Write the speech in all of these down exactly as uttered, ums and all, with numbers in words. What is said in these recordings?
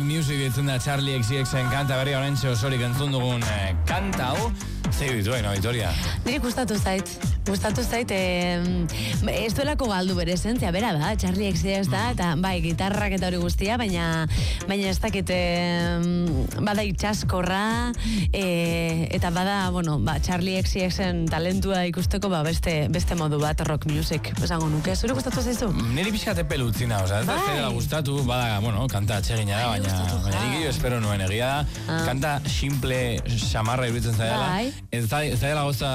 Music ditzen da Charlie X C Xen kanta berri horrentxe osorik entzun dugun eh, kanta hau. Zer dituen, no, Vitoria? Nire gustatu zait. Gustatu zait, eh, ez duelako galdu bere esentzia, bera da, Charlie X C X da, eta bai, gitarrak eta hori guztia, baina baina ez dakit, eh, bada itxaskorra, eh, eta bada, bueno, ba, Charlie X C Xen talentua ikusteko, ba, beste, beste modu bat rock music, esango nuke. Zure gustatu zaizu? Niri pixkate pelutzina, oza, ez da ez dela gustatu, bada, bueno, kanta atsegina da, baina, baina nik jo espero nuen egia da, ah. kanta simple, xamarra iruditzen zaila, ez da dela goza,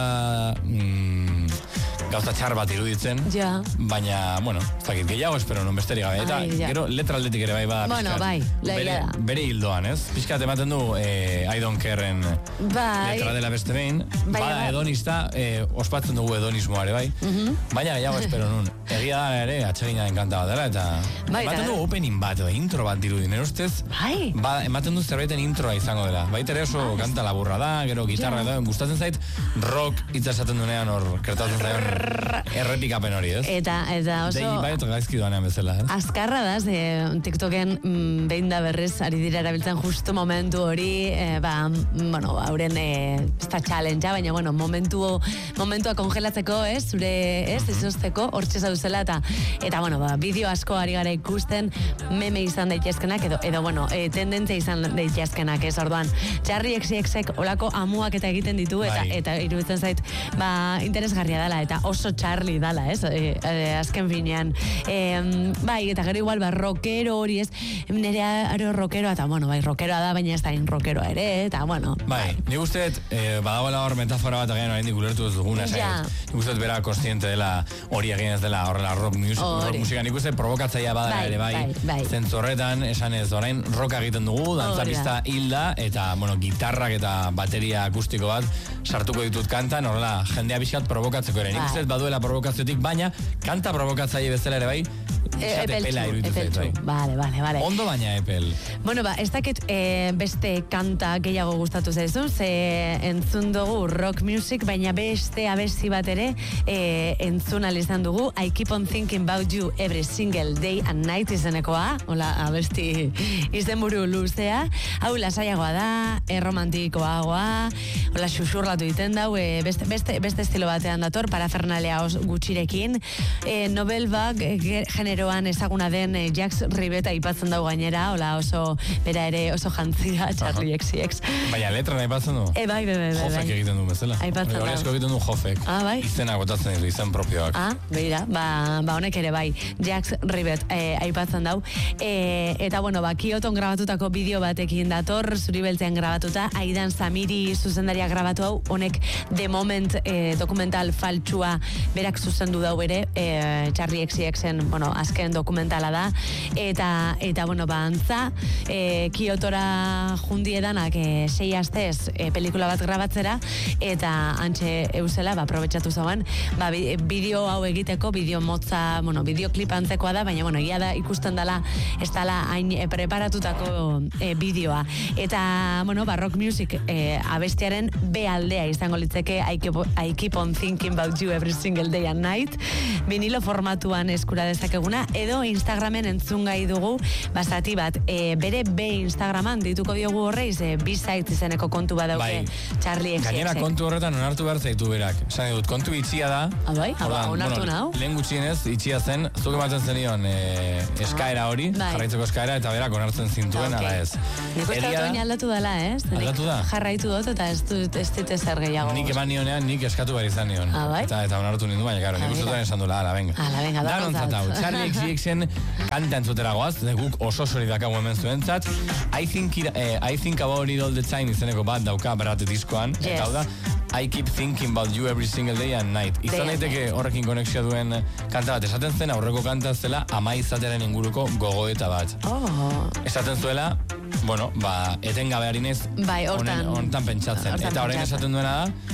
mm, gauza txar bat iruditzen, ja. Baina, bueno, ez dakit gehiago espero non besterik gabe, eta ai, ja. Gero letra aldetik ere bai bada bueno, pixkat, bai, bere, bere hildoan, ez? Pixkat ematen du eh, I don't care-en bai. Letra dela beste behin, bai, bada bai. Edonista, eh, ospatzen dugu edonismoa ere bai, uh-huh. Baina gehiago espero nun, egia da ere atxegina den kanta bat dela, eta bai, ematen du opening bat, edo intro bat dirudin, erostez, bai. Ba, ematen du zerbaiten introa izango dela, baita ere oso bai. Kanta laburra da, gero gitarra ja. Da, gustatzen zait, rock itzasaten dunean hor, kertatzen zaion errepikapen hori, ez? Eta, eta oso... Dei baiet gaizki doanean bezala, ez? Azkarra da, ze TikToken mm, behin da berrez ari dira erabiltzen justu momentu hori, eh, ba, bueno, hauren eh, ez da challengea, baina, bueno, momentu, momentua kongelatzeko, ez? Zure, ez? Izozteko, hortxe zauzela, eta, eta, bueno, ba, bideo asko ari gara ikusten, meme izan daitezkenak, edo, edo bueno, e, tendentzia izan daitezkenak, ez? Orduan, Charlie X C Xek olako amuak eta egiten ditu, eta, bai. Eta iruditzen zait, ba, interesgarria dela, eta oso Charlie dala, ez? E, e, azken finean. E, bai, eta gero igual, ba, rockero hori, ez? Nere aro rockero, eta, bueno, bai, rockeroa da, baina ez da in rockeroa ere, eta, bueno. Bai, bai. Nik usteet, eh, badagoela hor metafora bat agian oraindik ulertu ez duguna, ja. Nik usteet bera konstiente dela hori egin ez dela horrela rock, music, rock musika, nik usteet provokatzaia bada bai, ere, bai, bai, bai. Zentzorretan, esan ez, orain rocka egiten dugu, dantzapista hilda, eta, bueno, gitarrak eta bateria akustiko bat sartuko ditut kantan, horrela, jendea bizkat provokatzeko ere. Nik usteet baduela provokaziotik, baina kanta provokatzaile bezala ere bai, izate pela iruditu zait, bai. Vale, vale, vale. Ondo baina epel. Bueno, ba, ez dakit e, beste kanta gehiago gustatu zaizu, ze entzun dugu rock music, baina beste abesti bat ere e, entzun izan dugu I keep on thinking about you every single day and night izenekoa, hola, abesti izenburu luzea, hau lasaiagoa da, erromantikoagoa, hola, xuxurlatu iten dau, e, beste, beste, beste estilo batean dator, parafernalea os gutxirekin, e, Nobel Bag e, generoan ezaguna den e, Jacques Rivette aipatzen dau gainera, hola, oso, bera ere oso jantzia, Charlie X C X. Baina letra nahi aipatzen du? E, bai, bai, bai. Jofek bai. Egiten du bezala. Aipatzen dau. Hori asko egiten du Jofek. Ah, bai. Izena gotatzen ditu, izen propioak. Ah, beira, ba, ba honek ere bai, Jacques Rivette e, aipatzen dau. E, eta, bueno, ba, Kioton grabatutako bideo batekin dator, zuri beltzean grabatuta, Aidan Samiri zuzendaria grabatu hau, honek The Moment e, dokumental faltsua berak zuzendu dau ere, e, Charlie X C Xen, bueno, azken dokumentala da, eta, eta bueno, ba, antza, e, Kiotora jundiedanak e, sei astez e, pelikula bat grabatzera, eta antxe eusela, ba, aprobetxatu zauen, ba, bideo hau egiteko, bideo motza, bueno, bideoklip antzekoa da, baina, bueno, egia da ikusten dela, ez dela hain e, preparatutako e, bideoa. Eta, bueno, ba, rock music e, abestiaren B aldea izango litzeke I keep, I keep on thinking about you every single day and night, vinilo formatuan eskura dezakeguna, edo Instagramen entzun gai dugu, bazati bat, e, bere B Instagraman dituko diogu horreiz, e, B-Sides izeneko kontu badauke, bai. Charlie X C X. Gainera kontu horretan onartu behar zaitu berak. Esan dut, kontu itxia da. Ah, bai? Aba, onartu bueno, nau? Lehen gutxienez, itxia zen, zuk ematen zenion e, eskaera hori, bai. Jarraitzeko eskaera, eta berak onartzen zintuen, ala okay. Ez. Nik uste dut oin aldatu dela, ez? Aldatu da? Jarraitu dut, eta ez dut ez dut ezer gehiago. Nik eman nionean, nik eskatu behar izan nion. Ah, bai? Eta, eta onartu nindu, baina, karo, nik uste dut esan dula, ala, venga. Ala, venga, da kontzatau. Charlie X C Xen kanta entzutera goaz, guk oso sori dakago hemen zuentzat. I think, eh, I think about it all the time izeneko bat dauka berate diskoan, yes. Eta hau da, I keep thinking about you every single day and night. Izan daiteke horrekin konexioa duen kanta bat. Esaten zen aurreko kanta zela ama izatearen inguruko gogoeta bat. Oh. Esaten zuela, bueno, ba, etengabe harinez bai, hortan, honetan pentsatzen. Hortan eta horrein esaten duena da,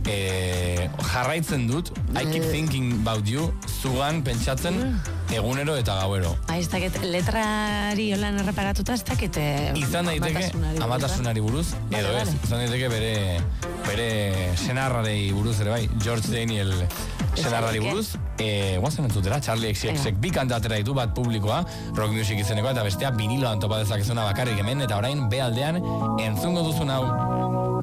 e, jarraitzen dut, I keep thinking about you, zugan pentsatzen egunero eta gauero. Ah, ez dakit, letrari holan erreparatuta, ez dakit izan daiteke amatasunari buruz, edo ez, izan daiteke bere bere senarrarei buruz ere bai, George Daniel senarrari buruz, e, guazen entzutera, Charlie X X X bi kanta atera ditu bat publikoa, rock music izeneko, eta bestea viniloan topa dezakezuna bakarrik hemen, eta orain bealdean entzungo duzun hau.